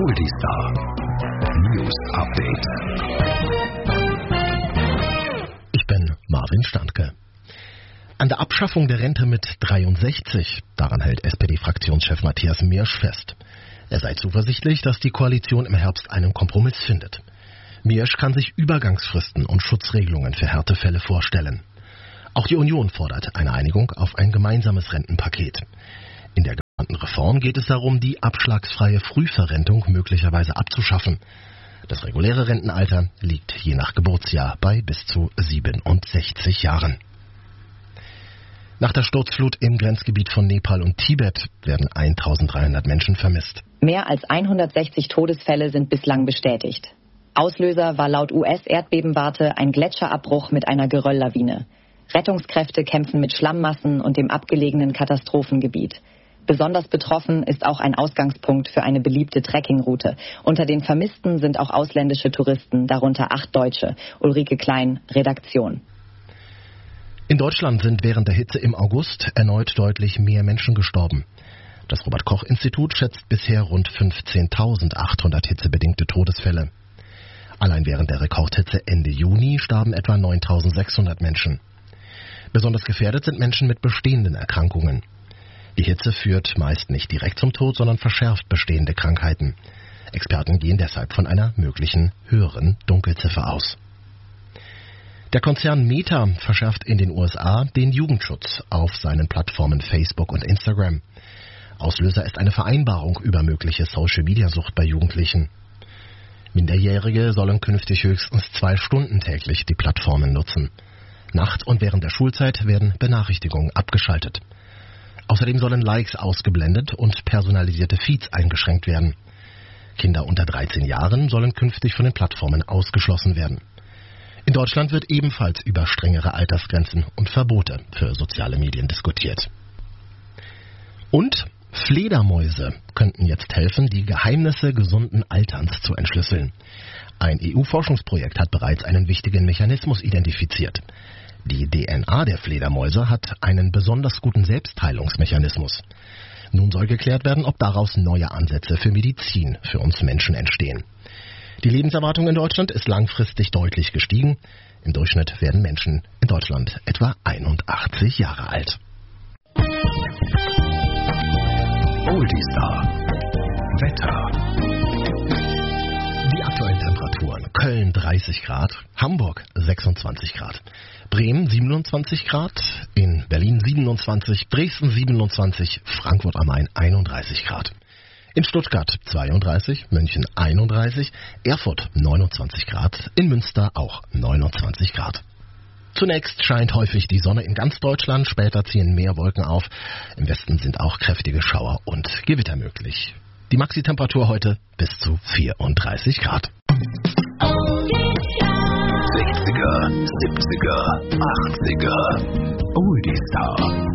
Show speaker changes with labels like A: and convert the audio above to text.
A: Oldistar News Update.
B: Ich bin Marvin Standke. An der Abschaffung der Rente mit 63, daran hält SPD-Fraktionschef Matthias Miersch fest. Er sei zuversichtlich, dass die Koalition im Herbst einen Kompromiss findet. Miersch kann sich Übergangsfristen und Schutzregelungen für Härtefälle vorstellen. Auch die Union fordert eine Einigung auf ein gemeinsames Rentenpaket. In der geplanten Reform geht es darum, die abschlagsfreie Frühverrentung möglicherweise abzuschaffen. Das reguläre Rentenalter liegt je nach Geburtsjahr bei bis zu 67 Jahren. Nach der Sturzflut im Grenzgebiet von Nepal und Tibet werden 1300 Menschen vermisst.
C: Mehr als 160 Todesfälle sind bislang bestätigt. Auslöser war laut US-Erdbebenwarte ein Gletscherabbruch mit einer Gerölllawine. Rettungskräfte kämpfen mit Schlammmassen und dem abgelegenen Katastrophengebiet. Besonders betroffen ist auch ein Ausgangspunkt für eine beliebte Trekkingroute. Unter den Vermissten sind auch ausländische Touristen, darunter 8 Deutsche. Ulrike Klein, Redaktion.
B: In Deutschland sind während der Hitze im August erneut deutlich mehr Menschen gestorben. Das Robert-Koch-Institut schätzt bisher rund 15.800 hitzebedingte Todesfälle. Allein während der Rekordhitze Ende Juni starben etwa 9.600 Menschen. Besonders gefährdet sind Menschen mit bestehenden Erkrankungen. Die Hitze führt meist nicht direkt zum Tod, sondern verschärft bestehende Krankheiten. Experten gehen deshalb von einer möglichen höheren Dunkelziffer aus. Der Konzern Meta verschärft in den USA den Jugendschutz auf seinen Plattformen Facebook und Instagram. Auslöser ist eine Vereinbarung über mögliche Social-Media-Sucht bei Jugendlichen. Minderjährige sollen künftig höchstens 2 Stunden täglich die Plattformen nutzen. Nachts und während der Schulzeit werden Benachrichtigungen abgeschaltet. Außerdem sollen Likes ausgeblendet und personalisierte Feeds eingeschränkt werden. Kinder unter 13 Jahren sollen künftig von den Plattformen ausgeschlossen werden. In Deutschland wird ebenfalls über strengere Altersgrenzen und Verbote für soziale Medien diskutiert. Und Fledermäuse könnten jetzt helfen, die Geheimnisse gesunden Alterns zu entschlüsseln. Ein EU-Forschungsprojekt hat bereits einen wichtigen Mechanismus identifiziert. Die DNA der Fledermäuse hat einen besonders guten Selbstheilungsmechanismus. Nun soll geklärt werden, ob daraus neue Ansätze für Medizin für uns Menschen entstehen. Die Lebenserwartung in Deutschland ist langfristig deutlich gestiegen. Im Durchschnitt werden Menschen in Deutschland etwa 81 Jahre alt.
A: Oldistar Wetter.
B: Die aktuellen Temperaturen: Köln 30 Grad, Hamburg 26 Grad, Bremen 27 Grad, in Berlin 27, Dresden 27, Frankfurt am Main 31 Grad. In Stuttgart 32, München 31, Erfurt 29 Grad, in Münster auch 29 Grad. Zunächst scheint häufig die Sonne in ganz Deutschland, später ziehen mehr Wolken auf. Im Westen sind auch kräftige Schauer und Gewitter möglich. Die Maxitemperatur heute bis zu 34 Grad.
A: 60er, 70er, 80er. Oldistar.